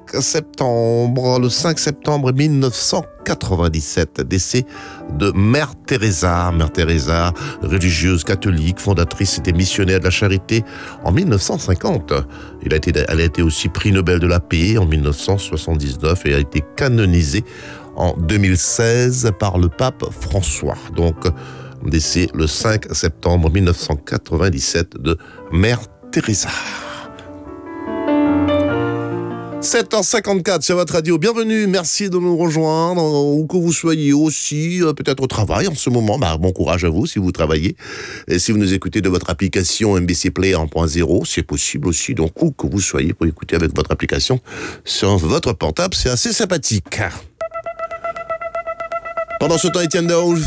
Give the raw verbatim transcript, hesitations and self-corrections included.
septembre, le cinq septembre mille neuf cent quatre-vingt-dix-sept, décès de Mère Teresa. Mère Teresa, religieuse catholique, fondatrice des missionnaires de la charité en mille neuf cent cinquante. Il a été, elle a été aussi prix Nobel de la paix en mille neuf cent soixante-dix-neuf et a été canonisée en deux mille seize par le pape François. Donc, décès le cinq septembre mille neuf cent quatre-vingt-dix-sept de Mère Teresa. sept heures cinquante-quatre sur votre radio, bienvenue, merci de nous rejoindre, où que vous soyez aussi, peut-être au travail en ce moment, bah, bon courage à vous si vous travaillez, et si vous nous écoutez de votre application M B C Play un point zéro, c'est possible aussi, donc où que vous soyez pour écouter avec votre application sur votre portable, c'est assez sympathique. Pendant ce temps, Étienne Daou